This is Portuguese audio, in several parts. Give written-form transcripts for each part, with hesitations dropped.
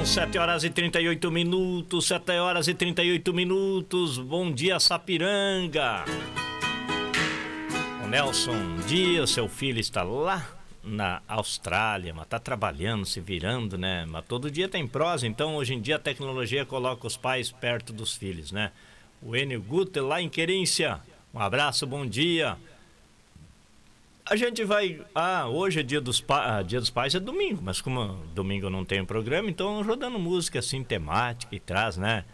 São 7 horas e 38 minutos, 7 horas e 38 minutos. Bom dia, Sapiranga. O Nelson Dias, seu filho, está lá na Austrália, mas tá trabalhando, se virando, né? Mas todo dia tem prosa, então hoje em dia a tecnologia coloca os pais perto dos filhos, né? O Enio Guter lá em Querência, um abraço, bom dia. A gente vai... hoje é dia dos pais, é domingo, mas como domingo eu não tenho programa, então rodando música assim, temática e traz, né?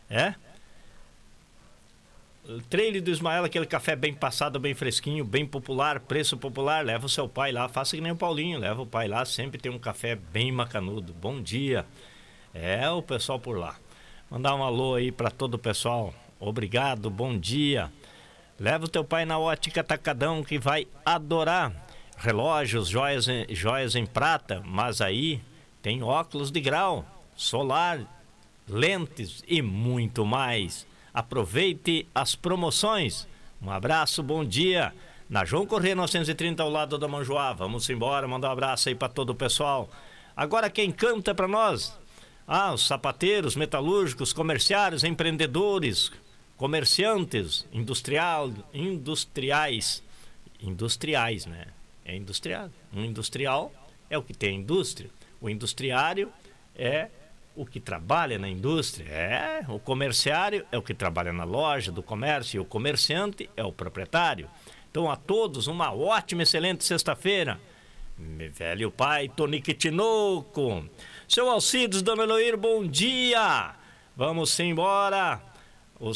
Trailer do Ismael, aquele café bem passado, bem fresquinho, bem popular, preço popular. Leva o seu pai lá, faça que nem o Paulinho, leva o pai lá, sempre tem um café bem macanudo. Bom dia. O pessoal por lá. Mandar um alô aí pra todo o pessoal. Obrigado, bom dia. Leva o teu pai na Ótica Atacadão, que vai adorar. Relógios, joias em prata, mas aí tem óculos de grau, solar, lentes e muito mais. Aproveite as promoções. Um abraço, bom dia. Na João Corrêa 930, ao lado da Manjoá. Vamos embora, mandar um abraço aí para todo o pessoal. Agora quem canta para nós? Os sapateiros, metalúrgicos, comerciários, empreendedores, comerciantes, industriais, né? É industrial. Um industrial é o que tem indústria. O industriário é o que trabalha na indústria. O comerciário é o que trabalha na loja do comércio. E o comerciante é o proprietário. Então a todos uma ótima, excelente sexta-feira. Meu velho pai Tonique Tinoco, seu Alcides, dona Eloir, bom dia. Vamos embora. O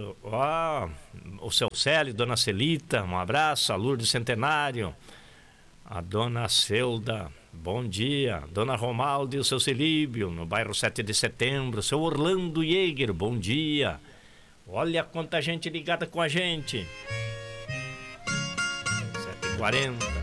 seu Célio, dona Celita, um abraço. A Lourdes Centenário, a dona Celda, bom dia. Dona Romaldo e o seu Celíbio, no bairro 7 de Setembro. Seu Orlando Jäger, bom dia. Olha quanta gente ligada com a gente. 7h40.